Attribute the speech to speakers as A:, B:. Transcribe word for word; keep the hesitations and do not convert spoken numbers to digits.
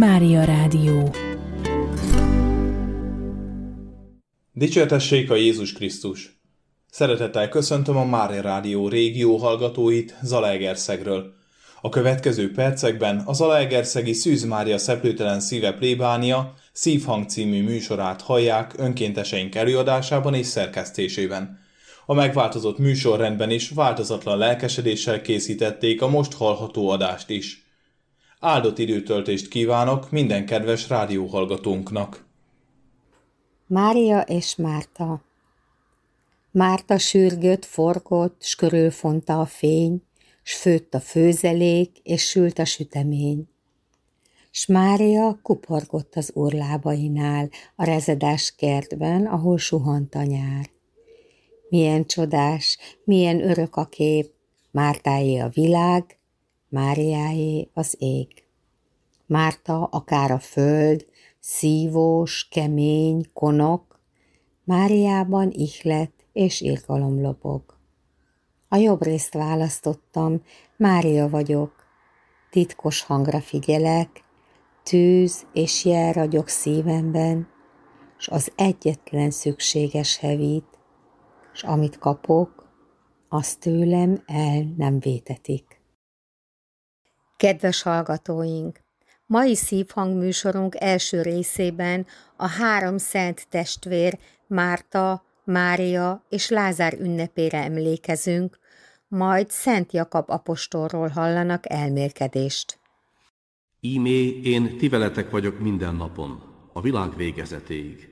A: Mária Rádió.
B: Dicsértessék a Jézus Krisztus! Szeretettel köszöntöm a Mária Rádió régió hallgatóit Zalaegerszegről. A következő percekben a zalaegerszegi Szűz Mária Szeplőtelen Szíve plébánia Szívhang című műsorát hallják önkénteseink előadásában és szerkesztésében. A megváltozott műsorrendben is változatlan lelkesedéssel készítették a most hallható adást is. Áldott időtöltést kívánok minden kedves rádióhallgatónknak!
C: Mária és Márta. Márta sürgött, forgott, s körülfonta a fény, s főtt a főzelék, és sült a sütemény. S Mária kuporgott az urlábainál, a rezedás kertben, ahol suhant a nyár. Milyen csodás, milyen örök a kép, Mártáé a világ, Máriáé az ég. Márta akár a föld, szívós, kemény, konok, Máriában ihlet és irgalom lobog. A jobb részt választottam, Mária vagyok, titkos hangra figyelek, tűz és jel ragyog szívemben, s az egyetlen szükséges hevít, s amit kapok, azt tőlem el nem vétetik. Kedves hallgatóink! Mai Szívhang műsorunk első részében a három szent testvér, Márta, Mária és Lázár ünnepére emlékezünk, majd Szent Jakab apostolról hallanak elmélkedést.
D: Ímé én ti veletek vagyok minden napon, a világ végezetéig.